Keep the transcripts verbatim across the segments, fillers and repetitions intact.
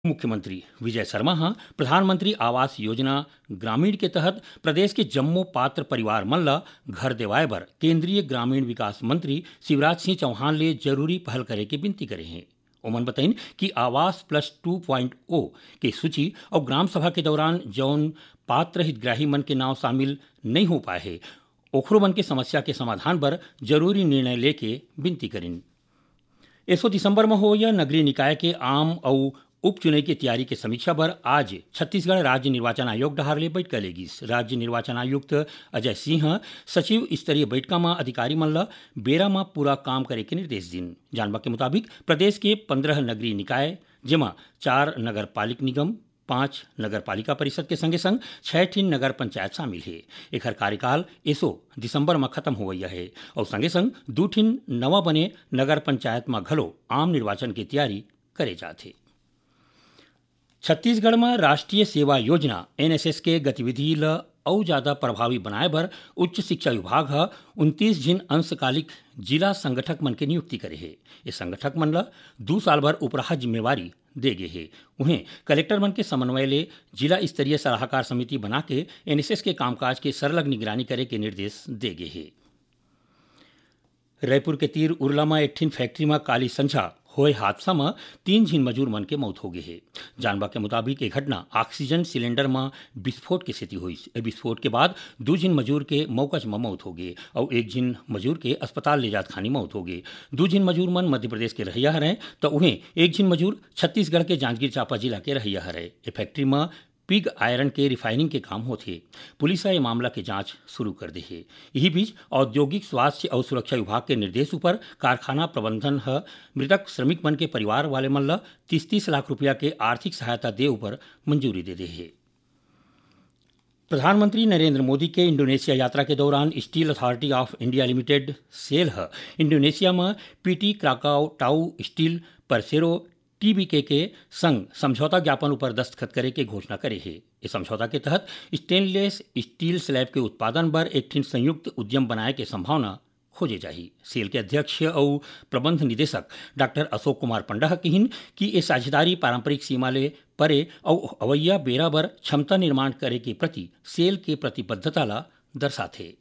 मुख्यमंत्री विजय शर्मा हाँ प्रधानमंत्री आवास योजना ग्रामीण के तहत प्रदेश के जम्मो पात्र परिवार मन ला घर देवाए बर केंद्रीय ग्रामीण विकास मंत्री शिवराज सिंह चौहान ले जरूरी पहल करे के विनती करे हैं। ओमन बताइन कि आवास प्लस टू पॉइंट ओ के सूची और ग्राम सभा के दौरान जौन पात्र हितग्राही मन के नाव शामिल नहीं हो पाए है ओखरो मन के समस्या के समाधान पर जरूरी निर्णय लेके विनती करिन। इस दिसंबर में हो या नगरीय निकाय के आम और उपचुनाव की तैयारी के समीक्षा पर आज छत्तीसगढ़ राज्य निर्वाचन आयोग डहार ले बैठक लेगी। राज्य निर्वाचन आयुक्त अजय सिंह सचिव स्तरीय बैठक में अधिकारी मन ला बेरा में पूरा काम करे के निर्देश दिन। जानवा के मुताबिक प्रदेश के पंद्रह नगरीय निकाय जेमा चार नगर पालिक निगम पांच नगर पालिका परिषद के संगे संग छह ठिन नगर पंचायत शामिल है। एक कार्यकाल एसो दिसंबर में खत्म हो गया है और संगे संग दू ठिन नवा बने नगर पंचायत में घलो आम निर्वाचन की तैयारी करे जाते। छत्तीसगढ़ में राष्ट्रीय सेवा योजना एनएसएस के गतिविधि ल और ज्यादा प्रभावी बनाए बर उच्च शिक्षा विभाग ह उनतीस जिन अंशकालिक जिला संगठक मन के नियुक्ति करे है। ये संगठक मन ला दू साल भर उपराह जिम्मेवारी दे गे है। उन्हें कलेक्टर मन के समन्वय ले जिला स्तरीय सलाहकार समिति बना के एनएसएस के कामकाज के सरलग निगरानी करे के निर्देश दे गे है। रायपुर के तीर उरला में एक ठिन फैक्ट्री में काली संझा होए हादसा में तीन झिन मजूर मन के मौत हो गए है। जानवा के मुताबिक ये घटना ऑक्सीजन सिलेंडर में विस्फोट की स्थिति हुई। विस्फोट के बाद दो झिन मजूर के मौकज में मौत हो गई और एक झिन मजूर के अस्पताल ले जात खानी मौत हो गई। दो झिन मजूर मन मध्य प्रदेश के रहिया हरे तो उन्हें एक झिन मजूर छत्तीसगढ़ के जांजगीर चांपा जिला के रहिया हरे। ये फैक्ट्री में पिग आयरन के रिफाइनिंग के काम होते। पुलिस ये मामला के जांच शुरू कर दी है। यही बीच औद्योगिक स्वास्थ्य और सुरक्षा विभाग के निर्देश पर कारखाना प्रबंधन ह मृतक श्रमिक मन के परिवार वाले मन ला तीस तीस लाख रुपया के आर्थिक सहायता दे ऊपर मंजूरी दे दी है। प्रधानमंत्री नरेंद्र मोदी के इंडोनेशिया यात्रा के दौरान steel authority of India limited sale ह इंडोनेशिया में पीटी क्राकाओ टाउ स्टील परसेरो टीबीके के संग समझौता ज्ञापन पर दस्तखत करे के घोषणा करे है। इस समझौता के तहत स्टेनलेस स्टील स्लैब के उत्पादन पर एक ठिन संयुक्त उद्यम बनाए के संभावना खोजे जाही। सेल के अध्यक्ष और प्रबंध निदेशक डॉक्टर अशोक कुमार पंडा कहिन कि ये साझेदारी पारंपरिक सीमा ले परे और अवैया बेरा बर क्षमता निर्माण करे के प्रति सेल के प्रतिबद्धता ला दर्शाथे।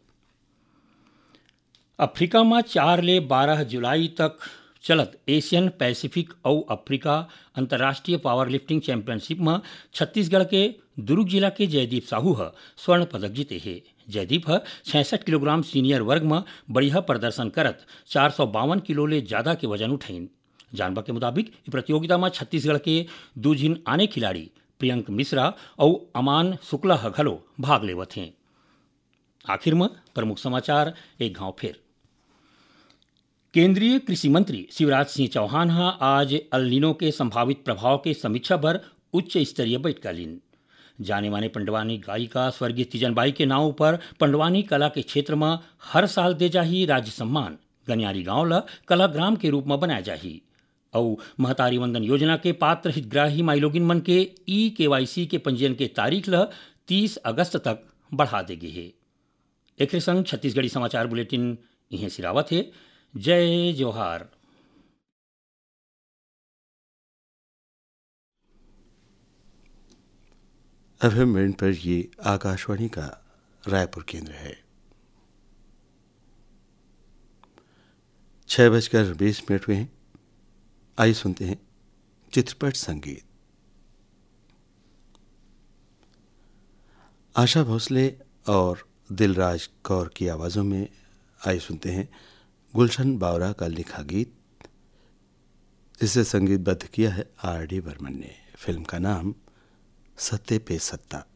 अफ्रीका में चार ले बारह जुलाई तक चलत एशियन पैसिफिक और अफ्रीका अंतर्राष्ट्रीय पावर लिफ्टिंग चैंपियनशिप में छत्तीसगढ़ के दुर्ग जिला के जयदीप साहू ह स्वर्ण पदक जीते है। जयदीप ह छियासठ किलोग्राम सीनियर वर्ग में बढ़िया प्रदर्शन करत चार सौ बावन किलो ले ज्यादा के वजन उठाइन। जानवा के मुताबिक प्रतियोगिता में छत्तीसगढ़ के दो जिन आने खिलाड़ी प्रियंक मिश्रा और अमान शुक्ला ह घलो भाग लेवत हैं। आखिर में प्रमुख समाचार एक गांव फिर। केंद्रीय कृषि मंत्री शिवराज सिंह चौहान हा आज अल नीनो के संभावित प्रभाव के समीक्षा पर उच्च स्तरीय बैठक लीन। जाने माने पंडवानी गायिका स्वर्गीय तीजनबाई के नाव पर पंडवानी कला के क्षेत्र में हर साल दे जाही राज्य सम्मान। गनियारी गांव ला कला ग्राम के रूप में बनाया जाही और महतारी वंदन योजना के पात्र हितग्राही माइलोगिन मन के ई केवाईसी के पंजीयन के तारीख ला तीस अगस्त तक बढ़ा दे गई है। एक संग छत्तीसगढ़ी समाचार बुलेटिन इहें सिरावत है। जय जोहार। एफएम बैंड पर ये आकाशवाणी का रायपुर केंद्र है। छह बजकर बीस मिनट हुए हैं। आइए सुनते हैं चित्रपट संगीत। आशा भोसले और दिलराज कौर की आवाज़ों में आइए सुनते हैं गुलशन बावरा का लिखा गीत, जिसे संगीतबद्ध किया है आर डी बर्मन ने। फिल्म का नाम सत्ते पे सत्ता।